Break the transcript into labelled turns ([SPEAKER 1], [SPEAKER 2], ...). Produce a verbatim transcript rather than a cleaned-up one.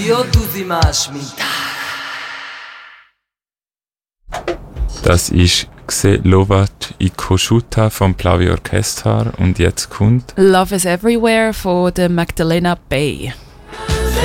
[SPEAKER 1] Io tu si machmi.
[SPEAKER 2] Das ist «Gse lovat i Koshuta» vom Blaue Orchester und jetzt kommt
[SPEAKER 3] «Love is Everywhere» von der Magdalena Bay.